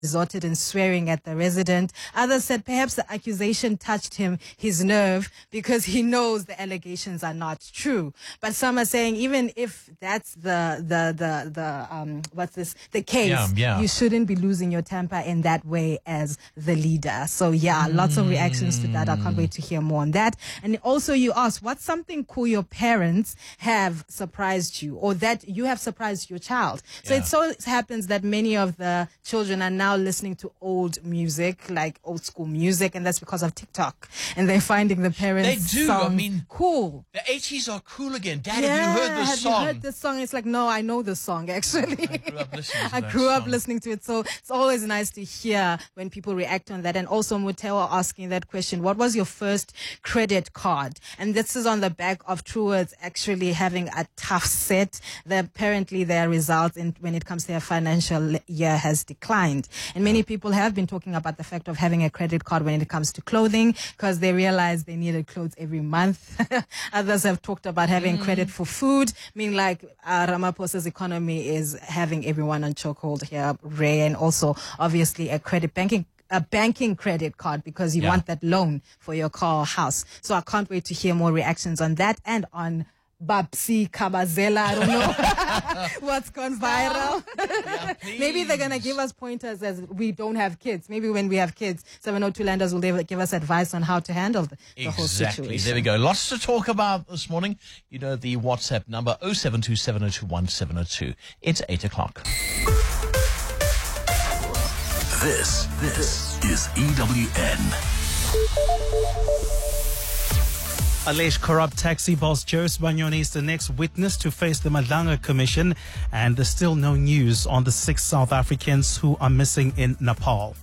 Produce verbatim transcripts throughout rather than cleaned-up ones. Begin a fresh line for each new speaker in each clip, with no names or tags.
resorted in swearing at the resident. Others said perhaps the accusation touched him, his nerve, because he knows the allegations are not true. But some are saying even if that's the the the the um what's this the case,
yeah, yeah.
you shouldn't be losing your temper in that way as the leader. So yeah, lots of reactions to that. I can't wait to hear more on that. And also you asked, what's something cool your parents have surprised you, or that you have surprised your child? So
Yeah.
it so happens that many of the children are now listening to old music, like old school music, and that's because of TikTok. And they're finding the parents'
They do.
song
I mean,
cool.
The eighties are cool again. Dad,
Yeah,
have you heard this
have
song?
you heard this song? It's like, no, I know the song actually.
I grew up listening to
I
that
grew up
song.
listening to it, so it's always nice to hear when people react on that. And also Muteo asking that question: what was your first credit card? And this is on the back of Truworths actually having a tough set. That apparently their results in when it comes to their financial year has declined, and many people have been talking about the fact of having a credit card when it comes to clothing, because they realize they needed clothes every month. Others have talked about having
Mm.
credit for food, meaning like uh, Ramaphosa's economy is having everyone on chokehold here, Ray, and also obviously a credit banking a banking credit card, because you
Yeah.
want that loan for your car or house. So I can't wait to hear more reactions on that and on Babsi Kabazela. I don't know what's gone viral.
Yeah,
Maybe they're going to
please.
give us pointers as we don't have kids. Maybe when we have kids, seven oh two Landers will give give us advice on how to handle the, the whole
Exactly.
situation.
There we go. Lots to talk about this morning. You know the WhatsApp number oh seven two seven oh two one seven oh two. It's eight o'clock.
This, this is E W N.
Alleged corrupt taxi boss Joe Sibanyoni is the next witness to face the Madlanga Commission, and there's still no news on the six South Africans who are missing in Nepal.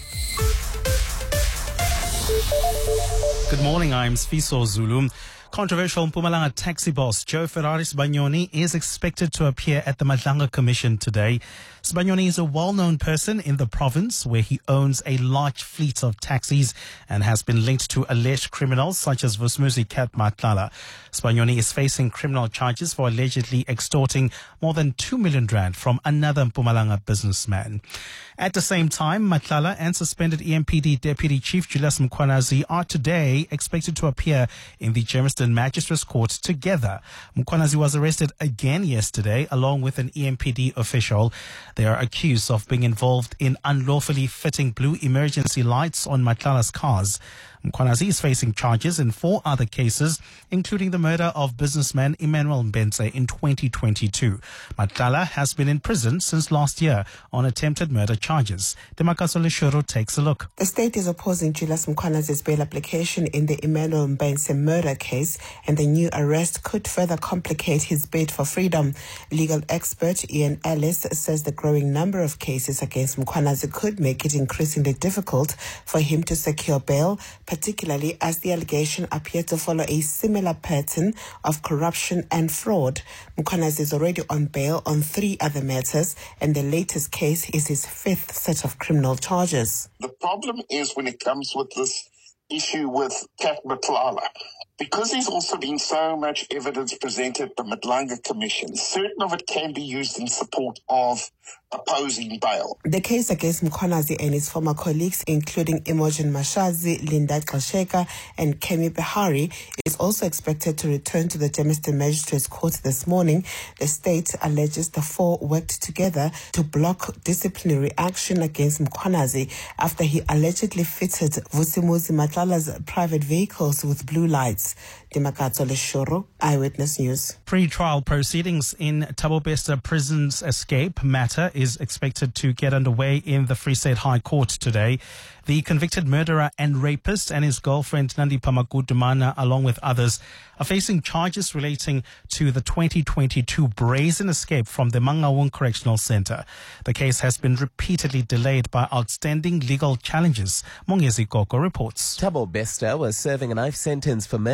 Good morning, I'm Sfiso Zulu. Controversial Mpumalanga taxi boss Joe Ferrari Sibanyoni is expected to appear at the Madlanga Commission today. Sibanyoni is a well-known person in the province where he owns a large fleet of taxis and has been linked to alleged criminals such as Vusmuzi Kat Matlala. Sibanyoni is facing criminal charges for allegedly extorting more than two million rand from another Mpumalanga businessman. At the same time, Matlala and suspended E M P D Deputy Chief Julius Mkhwanazi are today expected to appear in the Germiston Magistrates Court together. Mkhwanazi was arrested again yesterday along with an E M P D official. They are accused of being involved in unlawfully fitting blue emergency lights on Matlala's cars. Mkhwanazi is facing charges in four other cases, including the murder of businessman Emmanuel Mbenze in twenty twenty-two. Matlala has been in prison since last year on attempted murder charges. Demakaso Leshoro takes a look.
The state is opposing Julius Mkhwanazi's bail application in the Emmanuel Mbenze murder case, and the new arrest could further complicate his bid for freedom. Legal expert Ian Ellis says the growing number of cases against Mkhwanazi could make it increasingly difficult for him to secure bail, particularly as the allegation appeared to follow a similar pattern of corruption and fraud. Mkhwanazi is already on bail on three other matters, and the latest case is his fifth set of criminal charges.
The problem is when it comes with this issue with Kat Matlala, because there's also been so much evidence presented at the Madlanga Commission, certain of it can be used in support of opposing bail.
The case against Mkhwanazi and his former colleagues, including Imogen Mashazi, Linda Xasheka, and Kemi Behari, is also expected to return to the Germiston Magistrates Court this morning. The state alleges the four worked together to block disciplinary action against Mkhwanazi after he allegedly fitted Vusimuzi Matlala's private vehicles with blue lights. Demakatso Leshoro, Eyewitness News.
Pre-trial proceedings in Thabo Bester Prison's escape matter is expected to get underway in the Free State High Court today. The convicted murderer and rapist and his girlfriend Nandi Pamagudumana, along with others, are facing charges relating to the twenty twenty-two brazen escape from the Mangaung Correctional Center. The case has been repeatedly delayed by outstanding legal challenges. Mongezi Koko reports.
Thabo Bester was serving a life sentence for murder and rape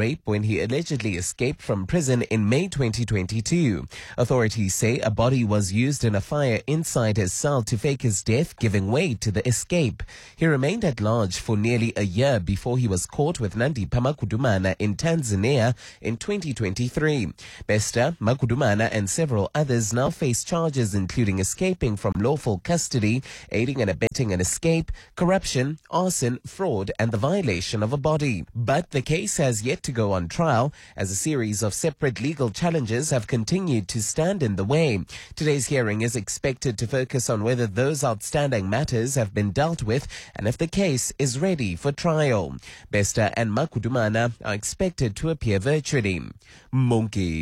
rape when he allegedly escaped from prison in May twenty twenty-two. Authorities say a body was used in a fire inside his cell to fake his death, giving way to the escape. He remained at large for nearly a year before he was caught with Nandipha Makudumana in Tanzania in twenty twenty-three. Bester, Makudumana and several others now face charges including escaping from lawful custody, aiding and abetting an escape, corruption, arson, fraud and the violation of a body. But the case has yet to go on trial as a series of separate legal challenges have continued to stand in the way. Today's hearing is expected to focus on whether those outstanding matters have been dealt with and if the case is ready for trial. Bester and Makudumana are expected to appear virtually. Monkey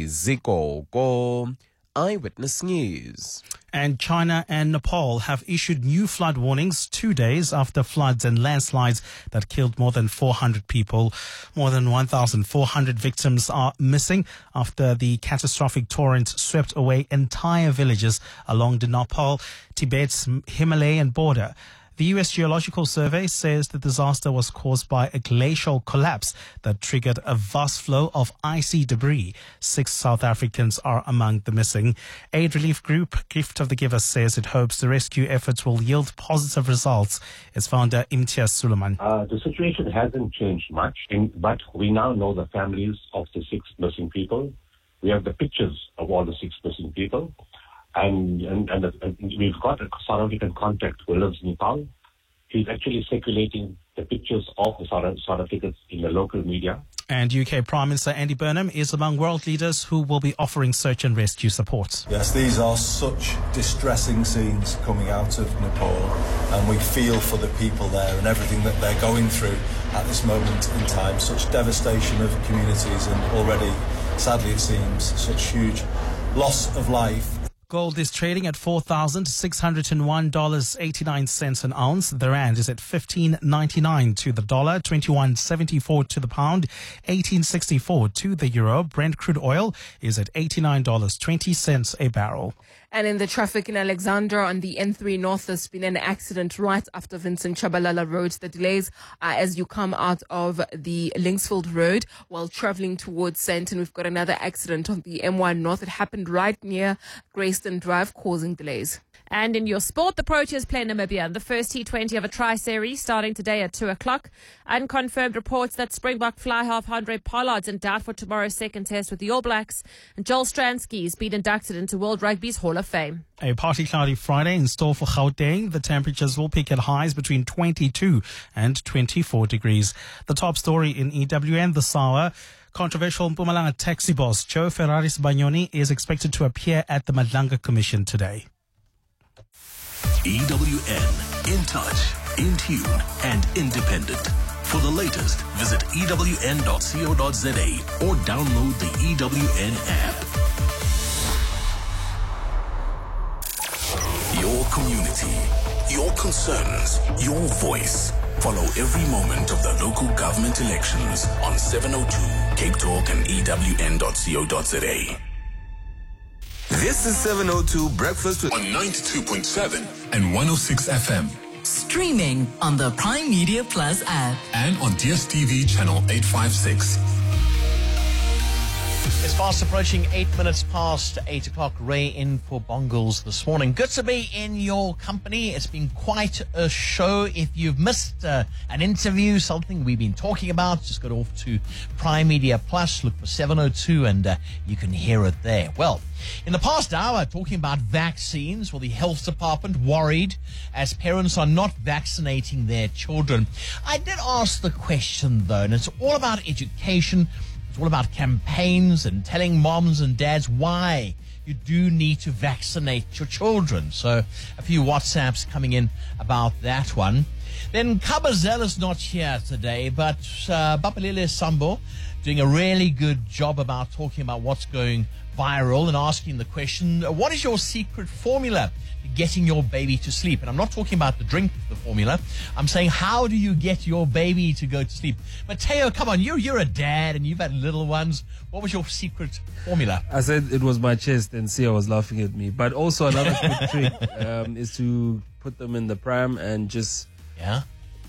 Zikoko, Eyewitness News.
And China and Nepal have issued new flood warnings two days after floods and landslides that killed more than four hundred people. More than one thousand four hundred victims are missing after the catastrophic torrent swept away entire villages along the Nepal-Tibet's Himalayan border. The U S Geological Survey says the disaster was caused by a glacial collapse that triggered a vast flow of icy debris. Six South Africans are among the missing. Aid relief group Gift of the Giver says it hopes the rescue efforts will yield positive results. Its founder Imtiaz Suleiman.
Uh, the situation hasn't changed much, in, but we now know the families of the six missing people. We have the pictures of all the six missing people. And, and, and, and we've got a South African contact who lives in Nepal. He's actually circulating the pictures of the South, South Africans in the local media.
And U K Prime Minister Andy Burnham is among world leaders who will be offering search and rescue support.
Yes, these are such distressing scenes coming out of Nepal, and we feel for the people there and everything that they're going through at this moment in time. Such devastation of communities and already, sadly it seems, such huge loss of life.
Gold is trading at four thousand six hundred one dollars and eighty-nine cents an ounce. The rand is at fifteen ninety-nine to the dollar, twenty-one seventy-four to the pound, eighteen sixty-four to the euro. Brent crude oil is at eighty-nine dollars and twenty cents a barrel.
And in the traffic in Alexandra on the N three North, there's been an accident right after Vincent Chabalala Road. The delays are as you come out of the Linksfield Road while traveling towards Sandton. We've got another accident on the M one North. It happened right near Grayston Drive, causing delays.
And in your sport, the Proteas play Namibia in the first T twenty of a tri-series starting today at two o'clock. Unconfirmed reports that Springbok fly half Andre Pollard's in doubt for tomorrow's second test with the All Blacks. And Joel Stransky has been inducted into World Rugby's Hall of Fame.
A partly cloudy Friday in store for Gauteng. The temperatures will peak at highs between twenty-two and twenty-four degrees. The top story in E W N this hour. Controversial Mpumalanga taxi boss Joe Ferraris Banyoni is expected to appear at the Madlanga Commission today.
E W N, in touch, in tune, and independent. For the latest, visit E W N dot co dot za or download the E W N app. Your community, your concerns, your voice. Follow every moment of the local government elections on seven oh two Cape Talk and E W N dot co dot za.
This is seven oh two Breakfast with
on ninety-two point seven and one oh six F M.
Streaming on the Prime Media Plus app.
And on D S T V channel eight fifty-six.
It's fast approaching eight minutes past eight o'clock. Ray in for Bongles this morning. Good to be in your company. It's been quite a show. If you've missed uh, an interview, something we've been talking about, just go off to Prime Media Plus, look for seven oh two, and uh, you can hear it there. Well, in the past hour, talking about vaccines, well, the health department worried as parents are not vaccinating their children. I did ask the question, though, and it's all about education. It's all about campaigns and telling moms and dads why you do need to vaccinate your children. So a few WhatsApps coming in about that one. Then Kabazel is not here today, but uh, Bapalele Sambo doing a really good job about talking about what's going viral and asking the question, what is your secret formula to getting your baby to sleep? And I'm not talking about the drink, the formula. I'm saying, how do you get your baby to go to sleep? Mateo, come on, you're, you're a dad and you've had little ones. What was your secret formula?
I said it was my chest and Sia was laughing at me. But also another quick trick um, is to put them in the pram and just
yeah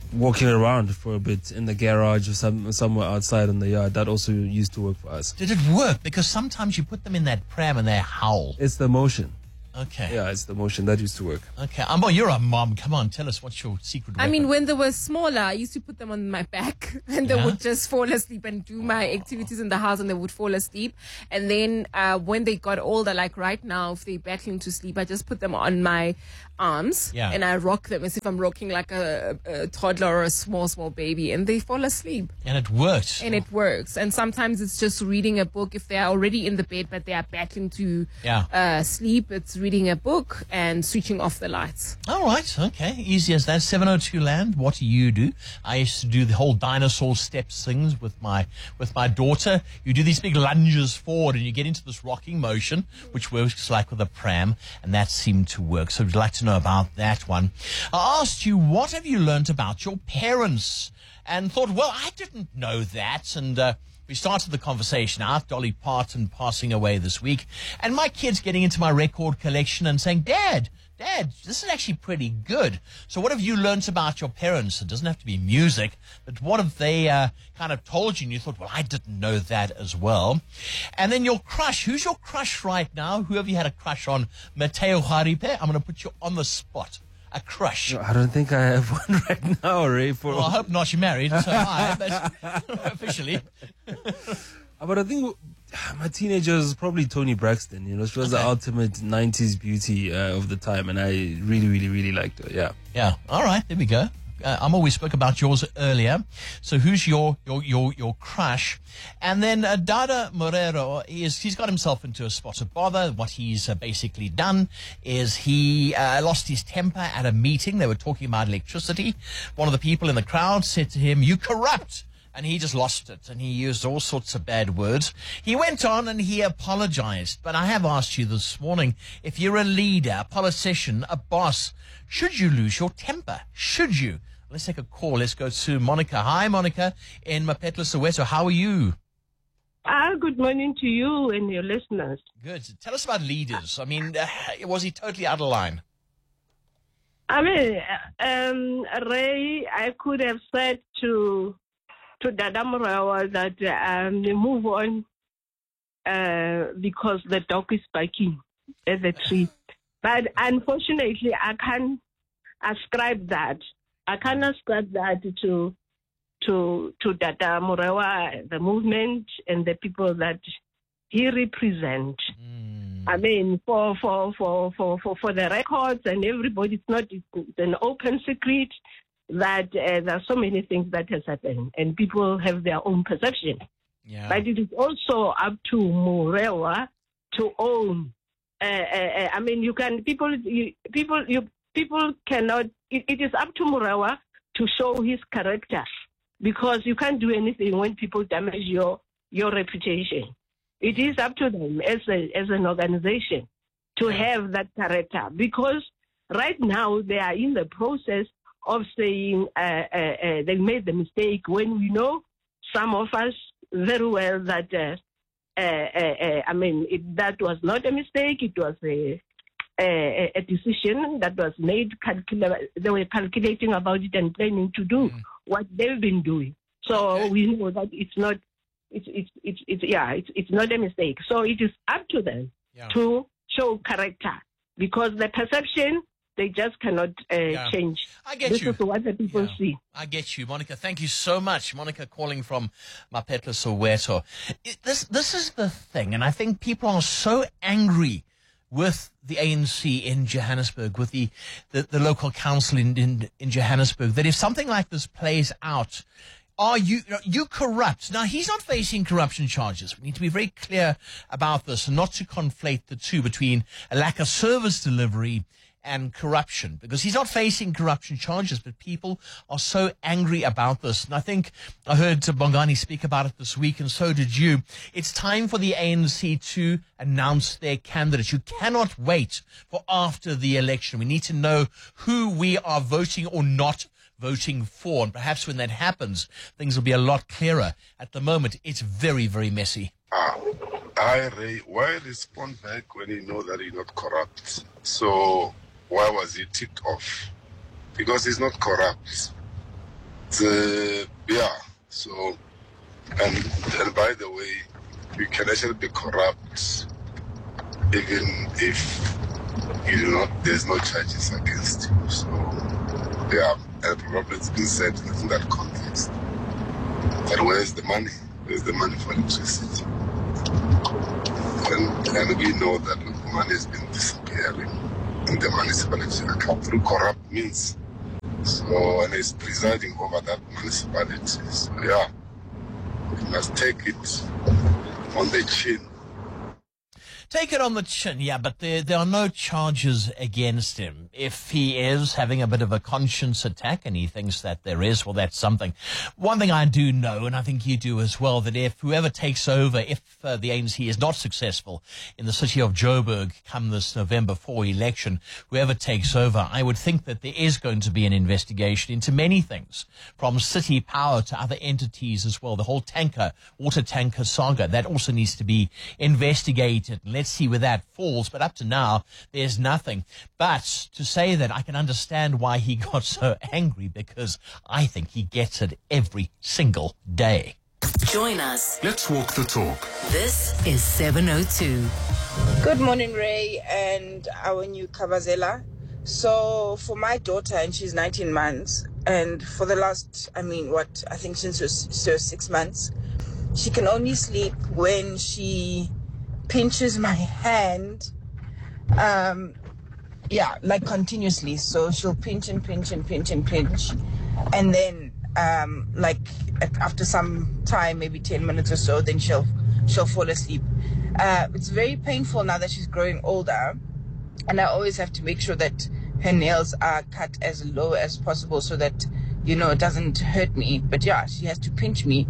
walking around for a bit in the garage or some, somewhere outside in the yard. That also used to work for us.
Did it work? Because sometimes you put them in that pram and they howl.
It's the motion.
Okay.
Yeah, it's the motion. That used to work.
Okay. Ambo, you're a mom. Come on, tell us what's your secret weapon.
I mean, when they were smaller, I used to put them on my back and they
Yeah?
would just fall asleep and do my activities in the house and they would fall asleep. And then uh, when they got older, like right now, if they're battling to sleep, I just put them on my arms
Yeah.
and I rock them as if I'm rocking like a, a toddler or a small, small baby, and they fall asleep.
And it worked.
And it works. And sometimes it's just reading a book. If they are already in the bed but they are battling to
Yeah.
uh, sleep, it's reading a book and switching off the lights.
All right, okay, easy as that. seven oh two Land, what do you do? I used to do the whole dinosaur steps things with my with my daughter. You do these big lunges forward and you get into this rocking motion, which works like with a pram, and that seemed to work. So I'd like to know about that one. I asked you, what have you learnt about your parents? And thought, well, I didn't know that. And uh, we started the conversation out, Dolly Parton passing away this week, and my kids getting into my record collection and saying, Dad, Dad, this is actually pretty good. So what have you learnt about your parents? It doesn't have to be music, but what have they uh, kind of told you and you thought, well, I didn't know that as well. And then your crush. Who's your crush right now? Who have you had a crush on? Mateo Haripe, I'm going to put you on the spot. A crush.
I don't think I have one right now, Ray. For
Well, I hope not. You're married, so I, but officially.
But I think my teenager was probably Toni Braxton. You know, she was
Okay.
the ultimate nineties beauty uh, of the time, and I really, really, really liked her. Yeah.
Yeah. All right. There we go. Uh, Amo, we spoke about yours earlier. So who's your your your, your crush? And then uh, Dada Morero, he is, he's got himself into a spot of bother. What he's uh, basically done is he uh, lost his temper at a meeting. They were talking about electricity. One of the people in the crowd said to him, "You corrupt." And he just lost it, and he used all sorts of bad words. He went on and he apologized. But I have asked you this morning, if you're a leader, a politician, a boss, should you lose your temper? Should you? Let's take a call. Let's go to Monica. Hi, Monica, in Mapetla, Soweto. How are you?
Ah, good morning to you and your listeners.
Good. Tell us about leaders. I mean, uh, was he totally out of line?
I mean, um, Ray, I could have said to to Dada Morawa that um, move on uh, because the dog is barking at the tree. But unfortunately, I can't ascribe that. I can't ascribe that to to to Dada Morawa, the movement, and the people that he represents.
Mm.
I mean, for for, for, for, for for the records and everybody, it's not it's an open secret that uh, there are so many things that has happened, and people have their own perception.
Yeah.
But it is also up to Morewa to own. Uh, uh, I mean, you can people you, people you people cannot. It, it is up to Morewa to show his character, because you can't do anything when people damage your your reputation. It is up to them as a, as an organization to have that character, because right now they are in the process of saying uh, uh, uh, they made the mistake, when we know, some of us very well, that uh, uh, uh, uh, I mean it, that was not a mistake. It was a a, a decision that was made. Calcula- they were calculating about it and planning to do mm. what they've been doing. So okay. we know that it's not. It's it's it's, it's yeah. It's it's not a mistake. So it is up to them yeah. to show character, because the perception, they just cannot uh, yeah. change.
I get
this
you.
This is what the people
yeah.
see.
I get you, Monica. Thank you so much. Monica calling from Mapetla, Soweto. It, this, this is the thing, and I think people are so angry with the A N C in Johannesburg, with the, the, the local council in, in, in Johannesburg, that if something like this plays out, are you, you corrupt? Now, he's not facing corruption charges. We need to be very clear about this and not to conflate the two, between a lack of service delivery and corruption, because he's not facing corruption charges, but people are so angry about this. And I think I heard Bongani speak about it this week, and so did you. It's time for the A N C to announce their candidates. You cannot wait for after the election. We need to know who we are voting or not voting for, and perhaps when that happens, things will be a lot clearer. At the moment, it's very, very messy.
Ah, I, Ray, why respond back when you know that you're not corrupt? So why was he ticked off? Because he's not corrupt. uh, yeah, so, and, and by the way, you can actually be corrupt even if you do not, there's no charges against you. So, yeah, and probably it's been said in that context. But where's the money? Where's the money for electricity? And, and we know that the money has been disappearing in the municipality account through corrupt means. So, and it's presiding over that municipality. So, yeah, we must take it on the chin.
Take it on the chin, yeah, but there there are no charges against him. If he is having a bit of a conscience attack and he thinks that there is, well, that's something. One thing I do know, and I think you do as well, that if whoever takes over, if uh, the A N C is not successful in the city of Joburg come this November fourth election, whoever takes over, I would think that there is going to be an investigation into many things, from city power to other entities as well. The whole tanker, water tanker saga, that also needs to be investigated. Let's see where that falls. But up to now, there's nothing. But to say that, I can understand why he got so angry, because I think he gets it every single day.
Join us.
Let's walk the talk.
This is seven oh two.
Good morning, Ray and our new Kabazela. So for my daughter, and she's nineteen months, and for the last, I mean, what, I think since she was, she was six months, she can only sleep when she pinches my hand, um, yeah, like continuously. So she'll pinch and pinch and pinch and pinch. And then, um, like after some time, maybe ten minutes or so, then she'll, she'll fall asleep. Uh, it's very painful now that she's growing older. And I always have to make sure that her nails are cut as low as possible so that, you know, it doesn't hurt me. But yeah, she has to pinch me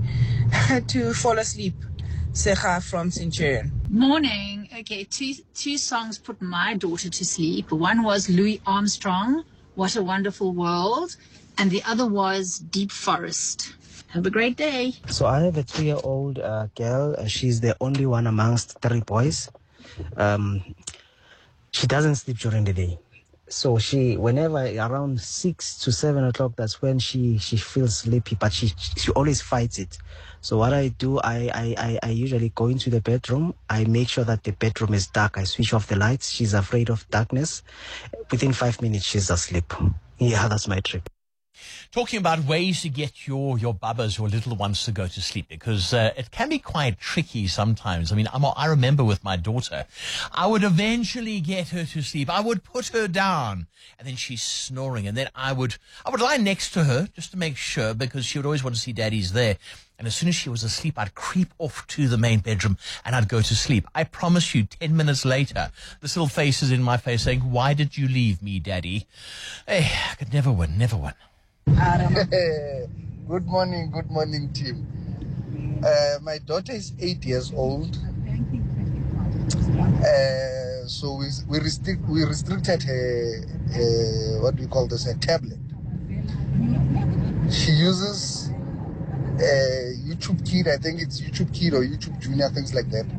to fall asleep. Secha from Centurion.
Morning. Okay, two two songs put my daughter to sleep. One was Louis Armstrong, What a Wonderful World, and the other was Deep Forest. Have a great day.
So I have a three-year-old uh, girl. Uh, she's the only one amongst three boys. Um, she doesn't sleep during the day. So she, whenever around six to seven o'clock, that's when she, she feels sleepy, but she she always fights it. So what I do, I, I, I, I usually go into the bedroom. I make sure that the bedroom is dark. I switch off the lights. She's afraid of darkness. Within five minutes, she's asleep. Yeah, that's my trick.
Talking about ways to get your, your bubbas, your little ones, to go to sleep, because uh, it can be quite tricky sometimes. I mean, I'm, I remember with my daughter, I would eventually get her to sleep. I would put her down, and then she's snoring, and then I would I would lie next to her just to make sure, because she would always want to see daddy's there. And as soon as she was asleep, I'd creep off to the main bedroom and I'd go to sleep. I promise you, ten minutes later, this little face is in my face saying, "Why did you leave me, Daddy?" Hey, I could never win, never win.
Good morning, good morning, team. Uh, my daughter is eight years old. Uh, so we we restrict we restricted her, uh, what do we call this, a tablet. She uses uh, YouTube Kid, I think it's YouTube Kid or YouTube Junior, things like that.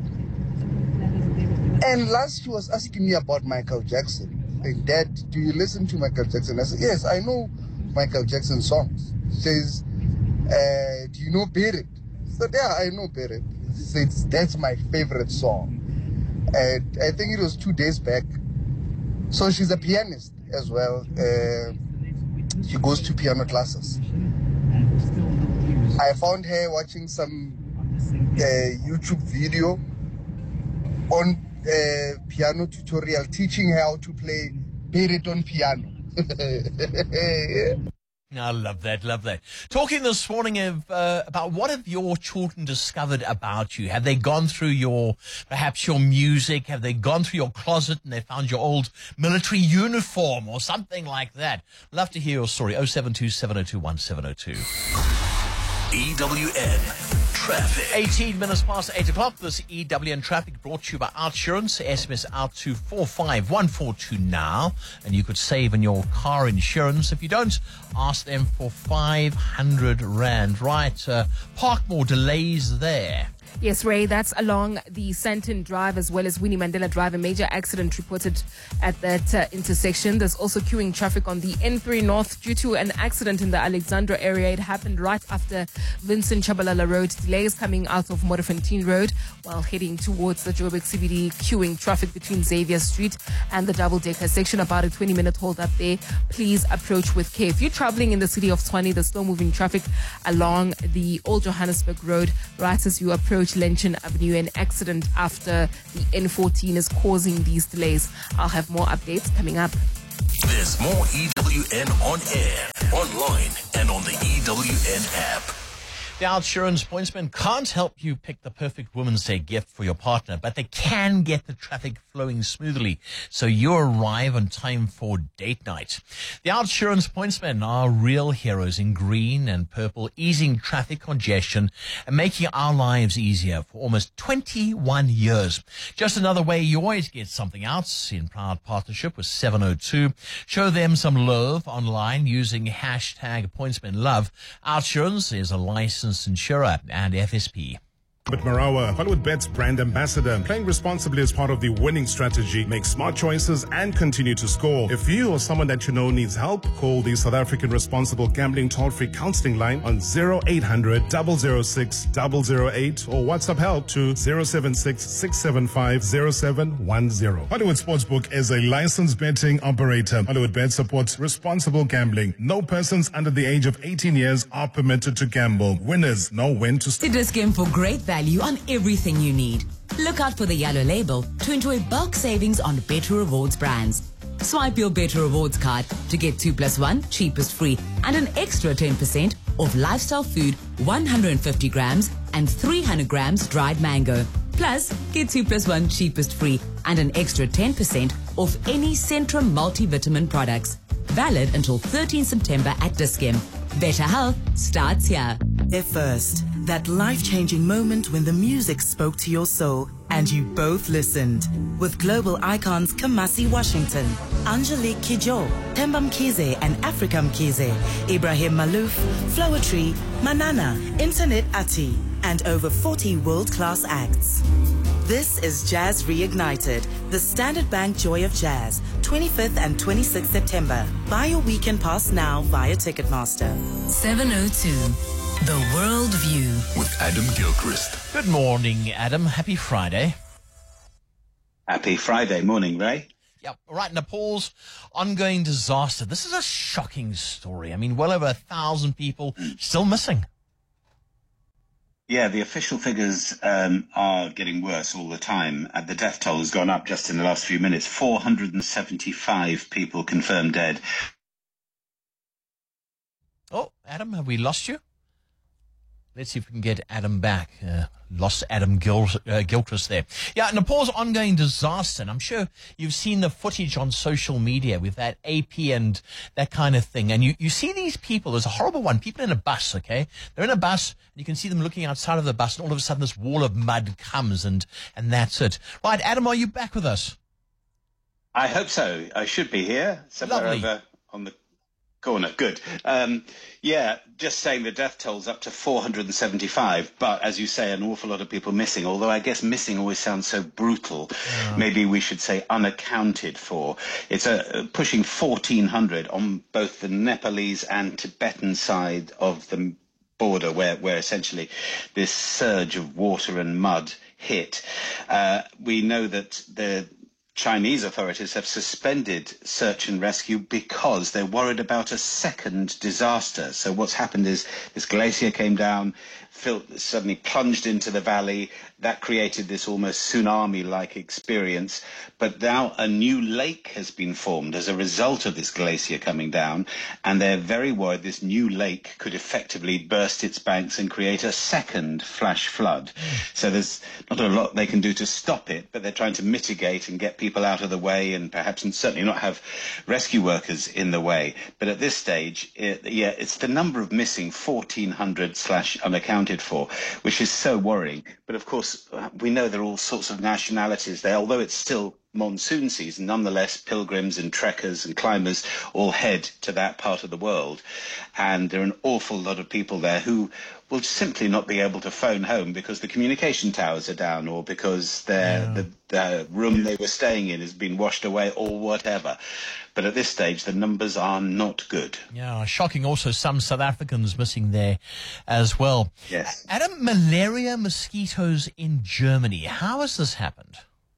And last she was asking me about Michael Jackson. Like, "Dad, do you listen to Michael Jackson?" I said, "Yes, I know Michael Jackson songs." She says, uh, "Do you know Beat It?" I said, "Yeah, I know Beat It." She says, "That's my favorite song." And I think it was two days back. So she's a pianist as well. Uh, she goes to piano classes. I found her watching some uh, YouTube video on uh, piano tutorial, teaching her how to play Beat It on piano.
I love that, love that. Talking this morning of uh, about what have your children discovered about you? Have they gone through your, perhaps your music? Have they gone through your closet and they found your old military uniform or something like that? Love to hear your story. oh seven two, seven oh two, one seven oh two.
E W N Traffic.
eighteen minutes past eight o'clock. This E W N Traffic brought to you by Outsurance. S M S out to four five one four two now, and you could save on your car insurance. If you don't, ask them for five hundred rand. Right, uh, Parkmore delays there.
Yes, Ray, that's along the Santon Drive as well as Winnie Mandela Drive. A major accident reported at that uh, intersection. There's also queuing traffic on the N three North due to an accident in the Alexandra area. It happened right after Vincent Chabalala Road. Delays coming out of Modderfontein Road while heading towards the Joburg C B D. Queuing traffic between Xavier Street and the double-decker section. About a twenty-minute hold up there. Please approach with care. If you're traveling in the city of Tshwane, there's still moving traffic along the Old Johannesburg Road right as you approach Lenchen Avenue. An accident after the N fourteen is causing these delays. I'll have more updates coming up.
There's more E W N on air, online, and on the E W N app.
The Outsurance Pointsmen can't help you pick the perfect Women's Day gift for your partner, but they can get the traffic flowing smoothly so you arrive on time for date night. The Outsurance Pointsmen are real heroes in green and purple, easing traffic congestion and making our lives easier for almost twenty-one years. Just another way you always get something out in proud partnership with seven oh two. Show them some love online using hashtag PointsmenLove. Outsurance is a licensed insurer and F S P.
But Marawa, Hollywood Bet's brand ambassador, playing responsibly as part of the winning strategy. Make smart choices and continue to score. If you or someone that you know needs help, call the South African Responsible Gambling Toll-Free Counseling Line on zero eight hundred, double oh six, double oh eight or WhatsApp help to zero seven six, six seven five, zero seven one zero. Hollywood Sportsbook is a licensed betting operator. Hollywood Bet supports responsible gambling. No persons under the age of eighteen years are permitted to gamble. Winners know when to stop.
It is game for great value on everything you need. Look out for the yellow label to enjoy bulk savings on Better Rewards brands. Swipe your Better Rewards card to get two plus one cheapest free and an extra ten percent off lifestyle food, one hundred fifty grams and three hundred grams dried mango. Plus, get two plus one cheapest free and an extra ten percent off any Centrum multivitamin products. Valid until thirteenth September at Dis-Chem. Better health starts here.
At first, that life-changing moment when the music spoke to your soul and you both listened. With global icons Kamasi Washington, Angelique Kidjo, Themba Mkhize and Africa Mkhize, Ibrahim Malouf, Floetry, Manana, Internet Ati, and over forty world-class acts. This is Jazz Reignited, the Standard Bank Joy of Jazz, twenty-fifth and twenty-sixth September. Buy your weekend pass now via Ticketmaster.
seven oh two, The World View.
With Adam Gilchrist.
Good morning, Adam. Happy Friday.
Happy Friday morning, Ray.
Yep. All right. Nepal's ongoing disaster. This is a shocking story. I mean, well over a thousand people still missing.
Yeah, the official figures um, are getting worse all the time. Uh, the death toll has gone up just in the last few minutes. four hundred seventy-five people confirmed dead.
Oh, Adam, have we lost you? Let's see if we can get Adam back. Uh, lost Adam Gil, uh, Gilchrist there. Yeah, Nepal's ongoing disaster. And I'm sure you've seen the footage on social media with that A P and that kind of thing. And you, you see these people. There's a horrible one. People in a bus, okay? They're in a bus, and you can see them looking outside of the bus, and all of a sudden this wall of mud comes, and, and that's it. Right, Adam, are you back with us?
I hope so. I should be here. Somewhere
Lovely.
over on the corner. Good. Um, yeah, just saying the death toll's up to four hundred seventy-five, but as you say, an awful lot of people missing, although I guess missing always sounds so brutal. Yeah. Maybe we should say unaccounted for. It's a, pushing fourteen hundred on both the Nepalese and Tibetan side of the border, where, where essentially this surge of water and mud hit. Uh, we know that the Chinese authorities have suspended search and rescue because they're worried about a second disaster. So what's happened is this glacier came down, filled, suddenly plunged into the valley. That created this almost tsunami-like experience. But now a new lake has been formed as a result of this glacier coming down, and they're very worried this new lake could effectively burst its banks and create a second flash flood. Mm. So there's not a lot they can do to stop it, but they're trying to mitigate and get people out of the way, and perhaps and certainly not have rescue workers in the way. But at this stage, it, yeah, it's the number of missing, fourteen hundred slash unaccounted for, which is so worrying. But of course, we know there are all sorts of nationalities there, although it's still monsoon season, nonetheless, pilgrims and trekkers and climbers all head to that part of the world. And there are an awful lot of people there who will simply not be able to phone home because the communication towers are down, or because their, yeah. the, the room they were staying in has been washed away, or whatever. But at this stage, the numbers are not good.
Yeah, shocking. Also, some South Africans missing there as well.
Yes.
Adam, malaria mosquitoes in Germany. How has this happened?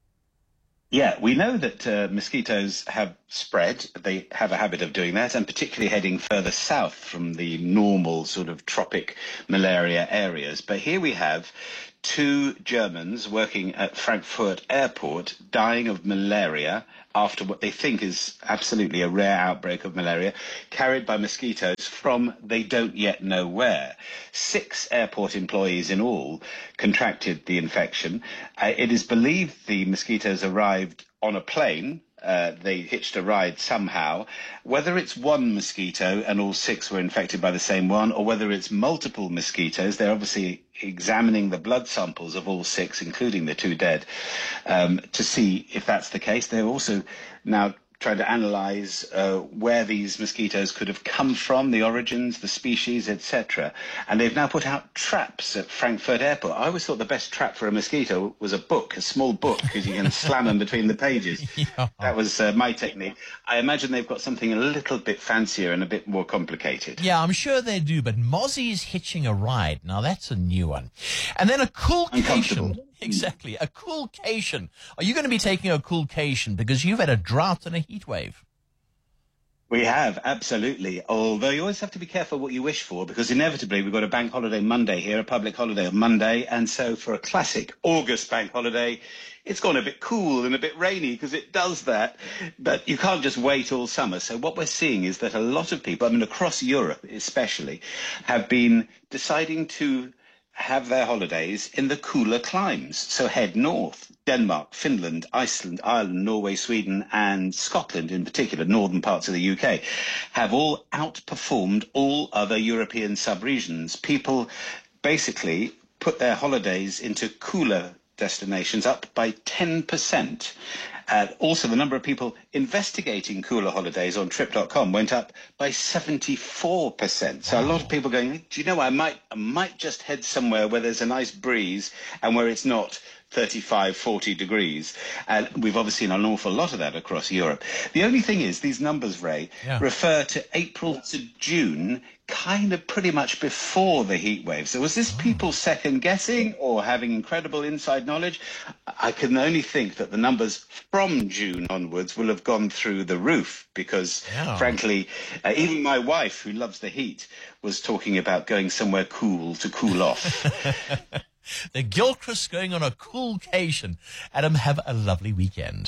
Yeah, we know that uh, mosquitoes have spread. They have a habit of doing that, and particularly heading further south from the normal sort of tropic malaria areas. But here we have two Germans working at Frankfurt Airport dying of malaria after what they think is absolutely a rare outbreak of malaria carried by mosquitoes from they don't yet know where. Six airport employees in all contracted the infection. Uh, it is believed the mosquitoes arrived on a plane. Uh, they hitched a ride somehow. Whether it's one mosquito and all six were infected by the same one, or whether it's multiple mosquitoes, they're obviously examining the blood samples of all six, including the two dead, um, to see if that's the case. They're also now trying to analyze uh, where these mosquitoes could have come from, the origins, the species, et cetera. And they've now put out traps at Frankfurt Airport. I always thought the best trap for a mosquito was a book, a small book, because you can slam them between the pages. Yeah. That was uh, my technique. I imagine they've got something a little bit fancier and a bit more complicated.
Yeah, I'm sure they do, but Mozzie's hitching a ride. Now, that's a new one. And then a coolcation. Exactly, a coolcation. Are you going to be taking a coolcation because you've had a drought and a heat wave?
We have, absolutely. Although you always have to be careful what you wish for, because inevitably we've got a bank holiday Monday here, a public holiday on Monday. And so for a classic August bank holiday, it's gone a bit cool and a bit rainy because it does that. But you can't just wait all summer. So what we're seeing is that a lot of people, I mean, across Europe especially, have been deciding to have their holidays in the cooler climes. So head north. Denmark, Finland, Iceland, Ireland, Norway, Sweden, and Scotland in particular, northern parts of the U K, have all outperformed all other European sub-regions. People basically put their holidays into cooler destinations up by ten percent. Uh, also, the number of people investigating cooler holidays on trip dot com went up by seventy-four percent. So a lot of people going, do you know, I might, I might just head somewhere where there's a nice breeze and where it's not thirty-five, forty degrees. And we've obviously seen an awful lot of that across Europe. The only thing is, these numbers, Ray, yeah. refer to April to June, kind of pretty much before the heat wave. So was this people second guessing or having incredible inside knowledge? I can only think that the numbers from June onwards will have gone through the roof because, yeah. frankly, uh, even my wife, who loves the heat, was talking about going somewhere cool to cool off.
The Gilchrist going on a coolcation. Adam, have a lovely weekend.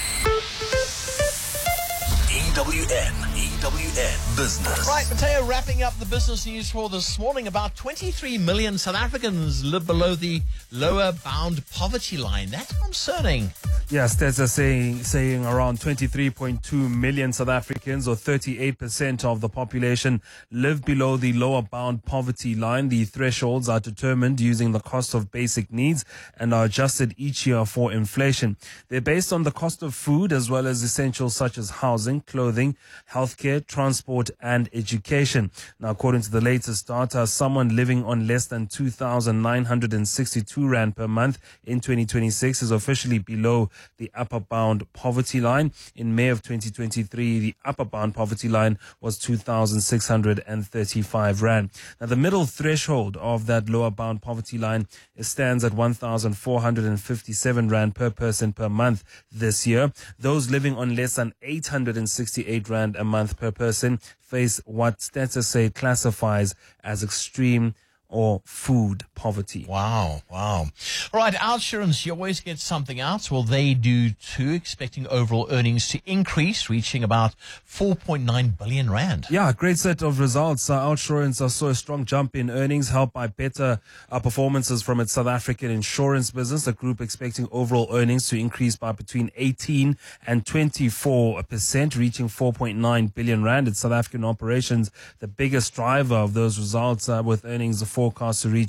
E W N, E W N Business.
Right, Mateo, wrapping up the business news for this morning. About twenty-three million South Africans live below the lower bound poverty line. That's concerning.
Yes, there's a saying, saying around twenty-three point two million South Africans, or thirty-eight percent of the population, live below the lower bound poverty line. The thresholds are determined using the cost of basic needs and are adjusted each year for inflation. They're based on the cost of food as well as essentials such as housing, clothing, healthcare, transport, and education. Now, according to the latest data, someone living on less than two thousand nine hundred sixty-two rand per month in twenty twenty-six is officially below the upper bound poverty line. In May of twenty twenty-three, the upper bound poverty line was two thousand six hundred thirty-five rand. Now, the middle threshold of that lower bound poverty line stands at one thousand four hundred fifty-seven rand per person per month this year. Those living on less than eight hundred sixty-eight rand a month per person face what Stats S A classifies as extreme or food poverty.
Wow, wow. All right, OUTsurance, you always get something out. Well, they do too, expecting overall earnings to increase, reaching about four point nine billion rand.
Yeah, great set of results. Uh, OUTsurance uh, saw a strong jump in earnings, helped by better uh, performances from its South African insurance business. The group expecting overall earnings to increase by between eighteen and twenty-four percent, reaching four point nine billion rand. Its South African operations, the biggest driver of those results, uh, with earnings forecast to reach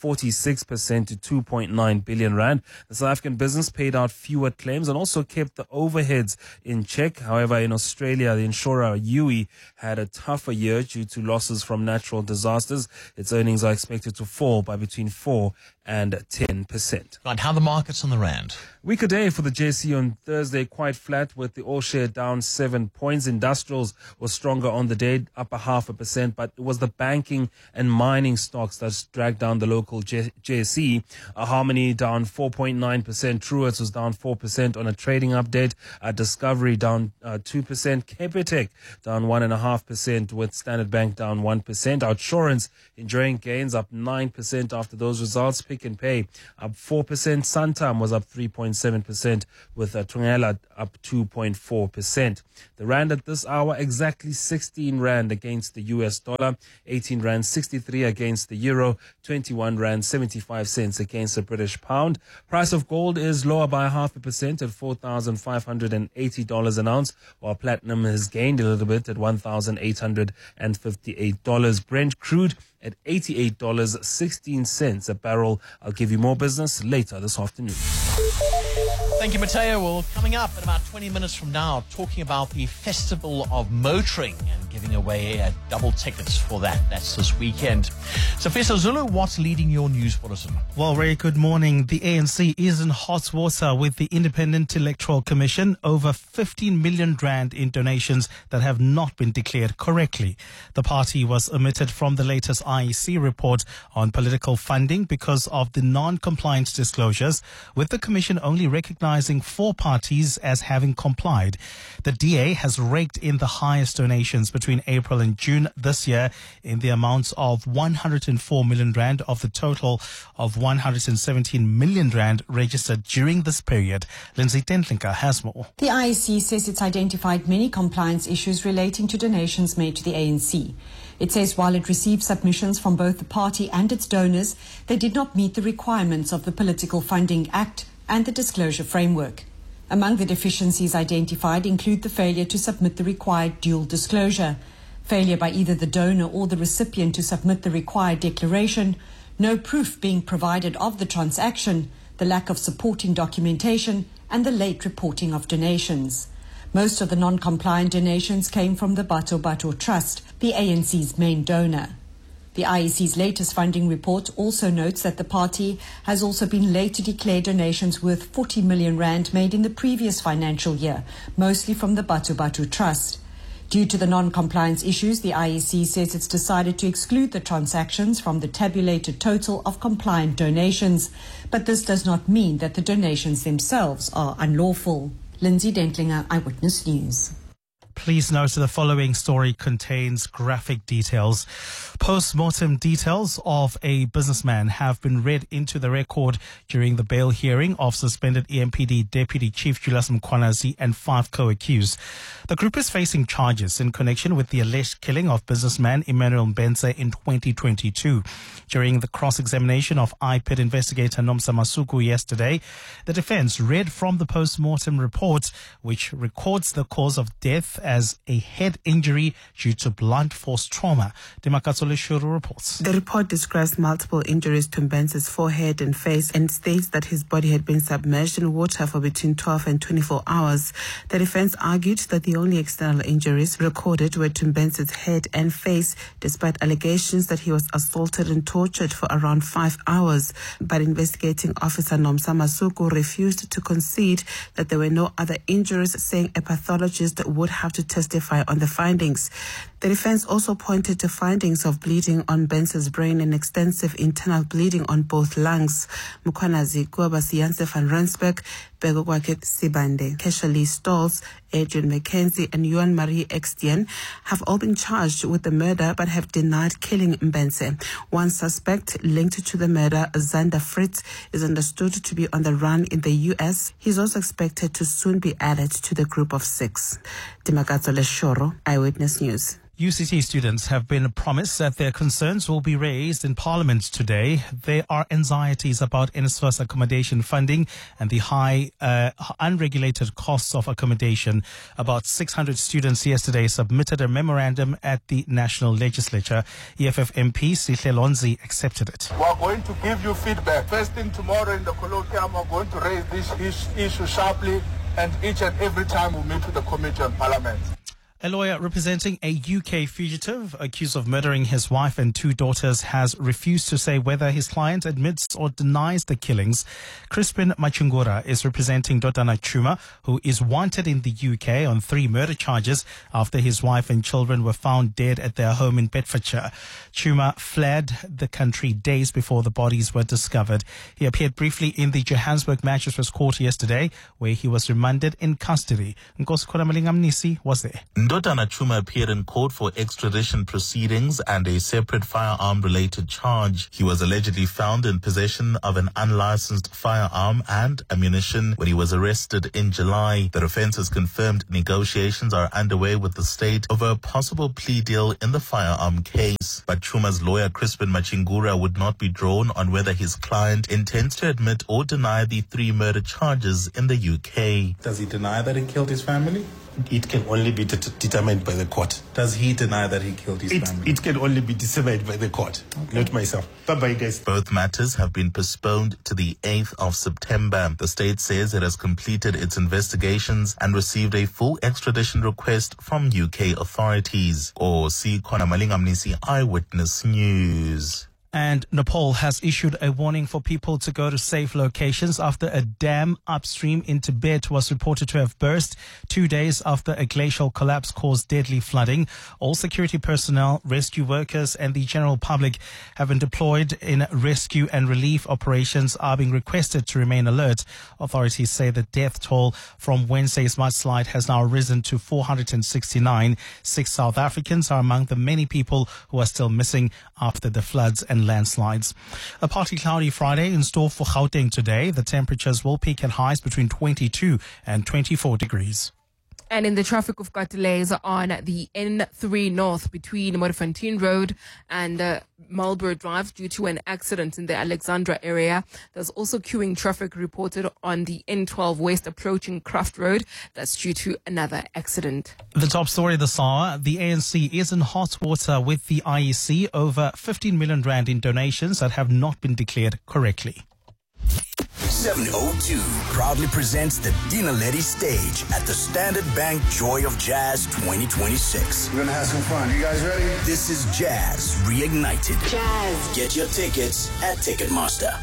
forty-six percent to two point nine billion rand. The South African business paid out fewer claims and also kept the overheads in check. However, in Australia, the insurer U I had a tougher year due to losses from natural disasters. Its earnings are expected to fall by between four and ten percent.
Right, how are the markets on the rand?
Weaker day for the J S E on Thursday, quite flat with the all share down seven points. Industrials was stronger on the day, up a half a percent, but it was the banking and mining stocks that dragged down the local J- JSE. Uh, Harmony down four point nine percent. Truworths was down four percent on a trading update. Uh, Discovery down uh, two percent. Capitec down one point five percent with Standard Bank down one percent. Outsurance enjoying gains up nine percent after those results. Pick and Pay up four percent. Santam was up three point seven percent with uh, Tungela up two point four percent. The rand at this hour exactly sixteen rand against the U S dollar, eighteen rand sixty-three against the euro, twenty-one rand seventy-five cents against the British pound. Price of gold is lower by half a percent at four thousand five hundred eighty dollars an ounce, while platinum has gained a little bit at one thousand eight hundred fifty-eight dollars. Brent crude at eighty-eight dollars and sixteen cents a barrel. I'll give you more business later this afternoon.
Thank you, Mateo. Well, coming up in about twenty minutes from now, talking about the Festival of Motoring and giving away uh, double tickets for that. That's this weekend. So, Fiso Zulu, what's leading your news bulletin?
Well, Ray, good morning. The A N C is in hot water with the Independent Electoral Commission over fifteen million rand in donations that have not been declared correctly. The party was omitted from the latest I E C report on political funding because of the non-compliance disclosures, with the commission only recognizing four parties as having complied. The D A has raked in the highest donations between April and June this year in the amounts of one hundred four million rand of the total of one hundred seventeen million rand registered during this period. Lindsay Tentlinka has more.
The I E C says it's identified many compliance issues relating to donations made to the A N C. It says while it received submissions from both the party and its donors, they did not meet the requirements of the Political Funding Act and the disclosure framework. Among the deficiencies identified include the failure to submit the required dual disclosure, failure by either the donor or the recipient to submit the required declaration, no proof being provided of the transaction, the lack of supporting documentation, and the late reporting of donations. Most of the non-compliant donations came from the Bato Bato Trust, the A N C's main donor. The I E C's latest funding report also notes that the party has also been late to declare donations worth forty million rand made in the previous financial year, mostly from the Batu Batu Trust. Due to the non-compliance issues, the I E C says it's decided to exclude the transactions from the tabulated total of compliant donations, but this does not mean that the donations themselves are unlawful. Lindsay Dentlinger, Eyewitness News.
Please note the following story contains graphic details. Post-mortem details of a businessman have been read into the record during the bail hearing of suspended E M P D Deputy Chief Julius Mkhwanazi and five co-accused. The group is facing charges in connection with the alleged killing of businessman Emmanuel Mbenze in twenty twenty-two. During the cross-examination of I P I D investigator Nomsa Masuku yesterday, the defense read from the post-mortem report, which records the cause of death as a head injury due to blunt force trauma. Dimakatsole Shuru reports.
The report describes multiple injuries to Mbenze's forehead and face and states that his body had been submerged in water for between twelve and twenty-four hours. The defense argued that the only external injuries recorded were to Mbenze's head and face, despite allegations that he was assaulted and tortured for around five hours. But investigating officer Nomsa Masuku refused to concede that there were no other injuries, saying a pathologist would have to testify on the findings. The defense also pointed to findings of bleeding on Mbenze's brain and extensive internal bleeding on both lungs. Mkhwanazi, Kuabasi Janse van Rensburg, Begogwake Sibande, Kesha Lee Stolz, Adrian McKenzie and Yuan Marie Extien have all been charged with the murder but have denied killing Mbenze. One suspect linked to the murder, Zander Fritz, is understood to be on the run in the U S. He's also expected to soon be added to the group of six. Dimakatsole Shoro, Eyewitness News.
U C T students have been promised that their concerns will be raised in Parliament today. There are anxieties about NSFAS accommodation funding and the high uh, unregulated costs of accommodation. About six hundred students yesterday submitted a memorandum at the National Legislature. E F F M P Sihle Lonzi accepted it.
We are going to give you feedback. First thing tomorrow in the colloquium, we are going to raise this issue sharply and each and every time we meet with the Committee on Parliament.
A lawyer representing a U K fugitive accused of murdering his wife and two daughters has refused to say whether his client admits or denies the killings. Crispin Machungura is representing Dodana Chuma, who is wanted in the U K on three murder charges after his wife and children were found dead at their home in Bedfordshire. Chuma fled the country days before the bodies were discovered. He appeared briefly in the Johannesburg Magistrates Court yesterday, where he was remanded in custody. Nkosi Malingam-Nisi was there.
Ndodana Chuma appeared in court for extradition proceedings and a separate firearm-related charge. He was allegedly found in possession of an unlicensed firearm and ammunition when he was arrested in July. The defense has confirmed negotiations are underway with the state over a possible plea deal in the firearm case. But Chuma's lawyer, Crispin Machungura, would not be drawn on whether his client intends to admit or deny the three murder charges in the U K.
Does he deny that he killed his family? It can only be det- determined by the court. Does he deny that he killed his it, family? It can only be determined by the court, okay. Not myself. Bye-bye, guys.
Both matters have been postponed to the eighth of September. The state says it has completed its investigations and received a full extradition request from U K authorities. Or see Kona Malingamnisi, Eyewitness News.
And Nepal has issued a warning for people to go to safe locations after a dam upstream in Tibet was reported to have burst two days after a glacial collapse caused deadly flooding. All security personnel, rescue workers and the general public have been deployed in rescue and relief operations are being requested to remain alert. Authorities say the death toll from Wednesday's mudslide has now risen to four hundred sixty-nine. Six South Africans are among the many people who are still missing after the floods and landslides. A partly cloudy Friday in store for Gauteng today. The temperatures will peak at highs between twenty-two and twenty-four degrees.
And in the traffic, we've got delays on the N three North between Modderfontein Road and uh, Marlborough Drive due to an accident in the Alexandra area. There's also queuing traffic reported on the N twelve West approaching Craft Road. That's due to another accident.
The top story this hour, the A N C is in hot water with the I E C over fifteen million rand in donations that have not been declared correctly.
seven oh two proudly presents the Dina Letty stage at the Standard Bank Joy of Jazz twenty twenty-six.
We're going to have some fun. You guys ready?
This is Jazz Reignited.
Jazz.
Get your tickets at Ticketmaster.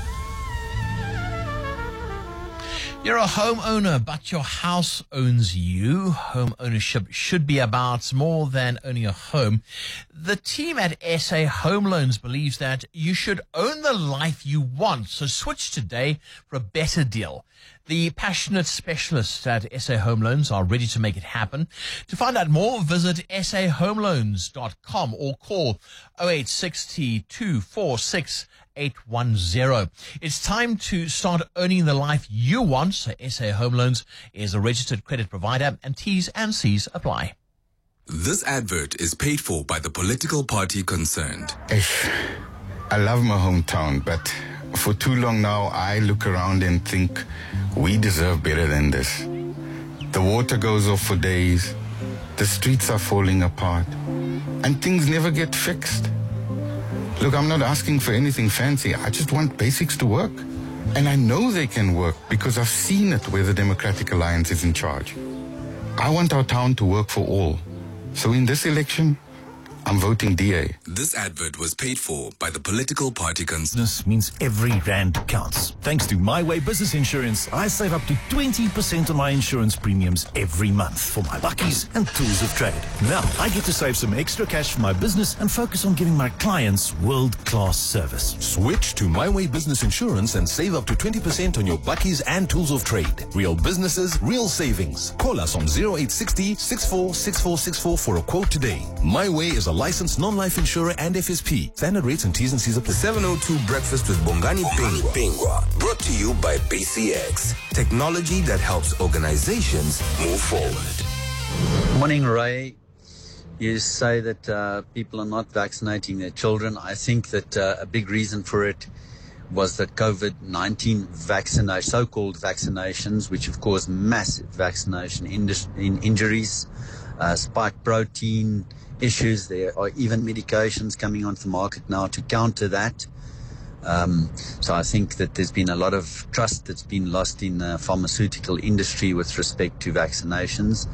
You're a homeowner, but your house owns you. Home ownership should be about more than owning a home. The team at S A Home Loans believes that you should own the life you want. So switch today for a better deal. The passionate specialists at S A Home Loans are ready to make it happen. To find out more, visit s a home loans dot com or call oh eight six oh, two four six, eight one zero. It's time to start owning the life you want. So S A Home Loans is a registered credit provider and T's and C's apply.
This advert is paid for by the political party concerned.
I love my hometown, but for too long now, I look around and think we deserve better than this. The water goes off for days, the streets are falling apart, and things never get fixed. Look, I'm not asking for anything fancy. I just want basics to work. And I know they can work because I've seen it where the Democratic Alliance is in charge. I want our town to work for all. So in this election, I'm voting D A.
This advert was paid for by the political party concerned.
Business means every rand counts. Thanks to My Way Business Insurance, I save up to twenty percent on my insurance premiums every month for my bakkies and tools of trade. Now, I get to save some extra cash for my business and focus on giving my clients world-class service.
Switch to My Way Business Insurance and save up to twenty percent on your bakkies and tools of trade. Real businesses, real savings. Call us on oh eight six oh, six four six four six four for a quote today. My Way is a licensed non-life insurer and F S P. Standard rates and T's and C's apply.
seven oh two Breakfast with Bongani Pingwa. Pingwa. Brought to you by B C X. Technology that helps organizations move forward.
Morning, Ray.
You say that uh, people are not vaccinating their children. I think that uh, a big reason for it was that COVID nineteen vaccination, so-called vaccinations, which have caused massive vaccination indus- in injuries, uh, spike protein issues. There are even medications coming onto the market now to counter that. Um, so I think that there's been a lot of trust that's been lost in the pharmaceutical industry with respect to vaccinations.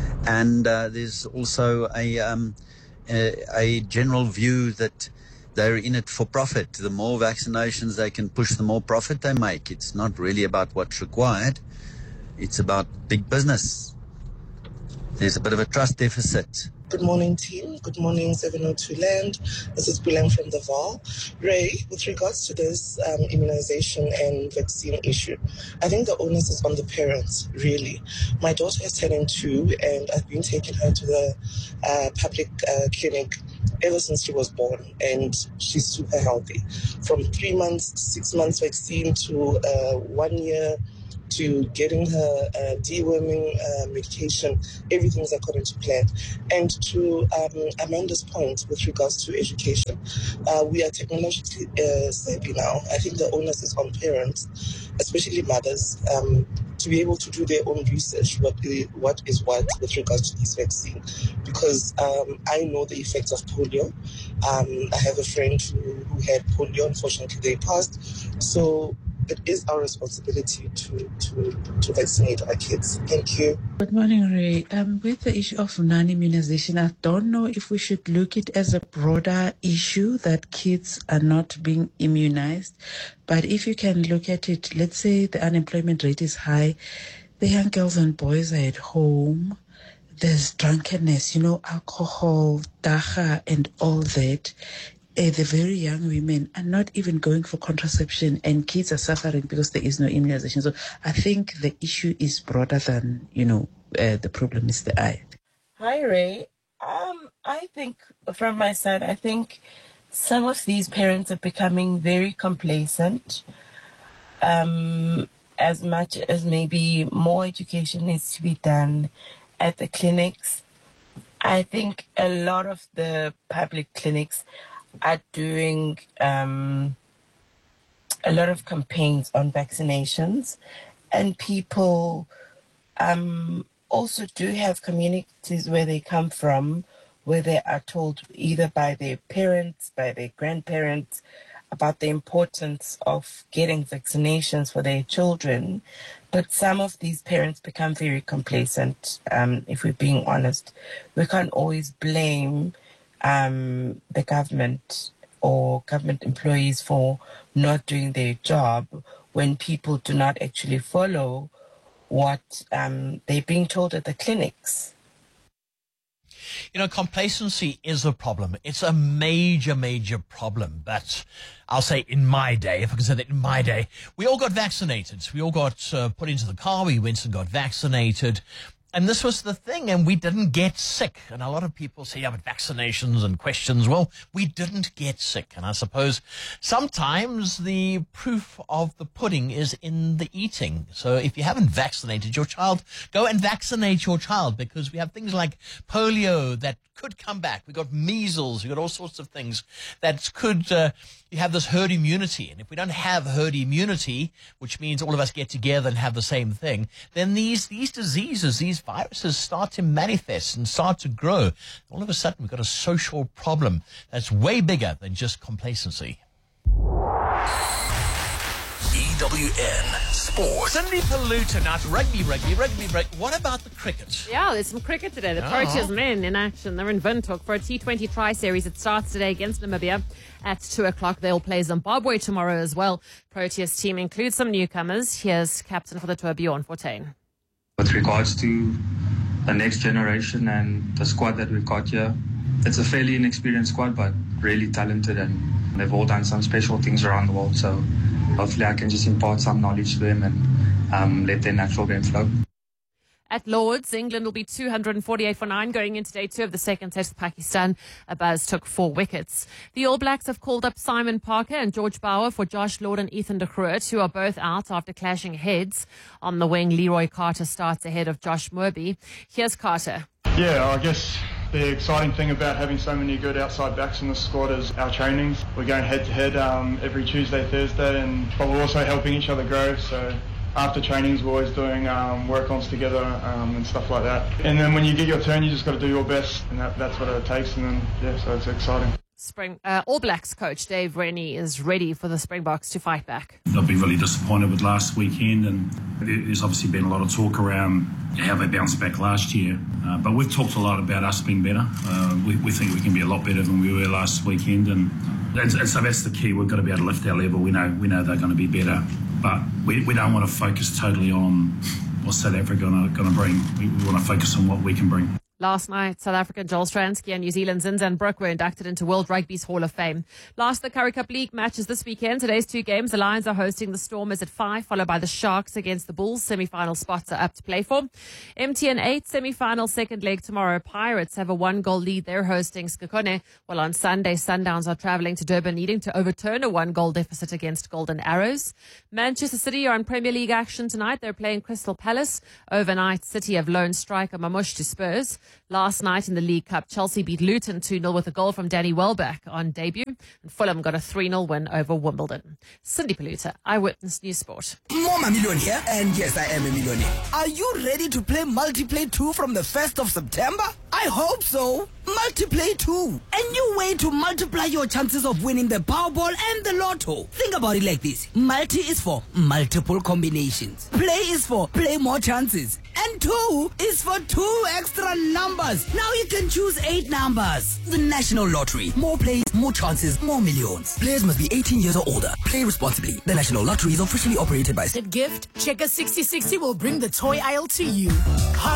And uh, there's also a, um, a, a general view that they're in it for profit. The more vaccinations they can push, the more profit they make. It's not really about what's required. It's about big business. There's a bit of a trust deficit.
Good morning, team. Good morning, seven oh two Land. This is Bilang from the V A L. Ray, with regards to this um, immunization and vaccine issue, I think the onus is on the parents, really. My daughter is turning two, and I've been taking her to the uh, public uh, clinic ever since she was born, and she's super healthy. From three months, six months vaccine to uh, one year, to getting her uh, deworming uh, medication, everything's according to plan. And to um, Amanda's point with regards to education, uh, we are technologically uh, savvy now. I think the onus is on parents, especially mothers, um, to be able to do their own research, what is what, is what with regards to this vaccine. Because um, I know the effects of polio. Um, I have a friend who, who had polio. Unfortunately, they passed. So it is our responsibility to, to, to vaccinate our kids. Thank you.
Good morning, Ray. Um, with the issue of non-immunization, I don't know if we should look at it as a broader issue that kids are not being immunized. But if you can look at it, let's say the unemployment rate is high, the young girls and boys are at home, there's drunkenness, you know, alcohol, dacha, and all that. Uh, the very young women are not even going for contraception, and kids are suffering because there is no immunization. So I think the issue is broader than, you know, uh, the problem is the eye.
Hi, Ray. Um, I think from my side, I think some of these parents are becoming very complacent. Um, as much as maybe more education needs to be done at the clinics, I think a lot of the public clinics are doing um, a lot of campaigns on vaccinations, and people um, also do have communities where they come from, where they are told either by their parents, by their grandparents, about the importance of getting vaccinations for their children. But some of these parents become very complacent, um, if we're being honest. We can't always blame Um, the government or government employees for not doing their job when people do not actually follow what um, they're being told at the clinics.
You know, complacency is a problem. It's a major, major problem. But I'll say in my day, if I can say that in my day, we all got vaccinated. We all got uh, put into the car. We went and got vaccinated. And this was the thing, and we didn't get sick. And a lot of people say, yeah, but vaccinations and questions. Well, we didn't get sick. And I suppose sometimes the proof of the pudding is in the eating. So if you haven't vaccinated your child, go and vaccinate your child, because we have things like polio that could come back. We've got measles. We've got all sorts of things that could, uh, you have this herd immunity. And if we don't have herd immunity, which means all of us get together and have the same thing, then these, these diseases, these viruses start to manifest and start to grow. All of a sudden, we've got a social problem that's way bigger than just complacency.
E W N Sports.
Cindy Paluta, now it's rugby, rugby, rugby break. What about the cricket?
Yeah, there's some cricket today. The
Oh.
Proteas men in action. They're in Windhoek for a T twenty tri-series. It starts today against Namibia at two o'clock. They'll play Zimbabwe tomorrow as well. Proteas team includes some newcomers. Here's captain for the tour, Bjorn Fortuin.
With regards to the next generation and the squad that we've got here, it's a fairly inexperienced squad, but really talented, and they've all done some special things around the world. So hopefully I can just impart some knowledge to them and um, let their natural game flow.
At Lords, England will be two hundred forty-eight for nine going into day two of the second test with Pakistan. Abaz took four wickets. The All Blacks have called up Simon Parker and George Bauer for Josh Lord and Ethan de Groot, who are both out after clashing heads. On the wing, Leroy Carter starts ahead of Josh Murby. Here's Carter.
Yeah, I guess
The exciting thing about having so many good outside backs in the squad is our trainings. We're going head to head um, every Tuesday, Thursday, and but we're also helping each other grow. So after trainings, we're always doing um, work-ons together um, and stuff like that. And then when you get your turn, you just got to do your best, and that, that's what it takes. And then yeah, so it's exciting.
Spring uh, All Blacks coach Dave Rennie is ready for the Springboks to fight back.
I've been really disappointed with last weekend, and there's obviously been a lot of talk around how they bounced back last year. Uh, but we've talked a lot about us being better. Uh, we, we think we can be a lot better than we were last weekend, and, and, and so that's the key. We've got to be able to lift our level. We know we know they're going to be better, but we, we don't want to focus totally on what South Africa going to bring. We, we want to focus on what we can bring.
Last night, South African Joel Stransky and New Zealand's Zinzan Brooke were inducted into World Rugby's Hall of Fame. Last, the Currie Cup League matches this weekend. Today's two games. The Lions are hosting the Stormers at five, followed by the Sharks against the Bulls. Semi-final spots are up to play for. M T N eight, semi-final second leg tomorrow. Pirates have a one-goal lead. They're hosting Skakone. While on Sunday, Sundowns are travelling to Durban, needing to overturn a one-goal deficit against Golden Arrows. Manchester City are in Premier League action tonight. They're playing Crystal Palace. Overnight, City have loaned striker Mamush to Spurs. Last night in the League Cup, Chelsea beat Luton two nil with a goal from Danny Welbeck on debut. And Fulham got a three nil win over Wimbledon. Cindy Paluta, Eyewitness News Sport.
Mama Million here, and yes, I am a millionaire. Are you ready to play Multiplay two from the first of September? I hope so. Multiplay two. A new way to multiply your chances of winning the Powerball and the Lotto. Think about it like this. Multi is for multiple combinations. Play is for play more chances. And two is for two extra numbers. Now you can choose eight numbers. The National Lottery. More plays, more chances, more millions. Players must be eighteen years or older. Play responsibly. The National Lottery is officially operated by...
Gift, Checker sixty sixty will bring the toy aisle to you.